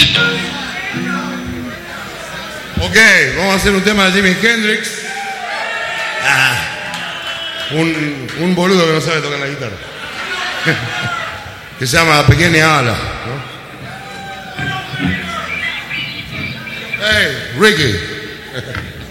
Ok, vamos a hacer un tema de Jimi Hendrix. Un boludo que no sabe tocar la guitarra. Que se llama Pequeña Ala, ¿no? Hey, Ricky.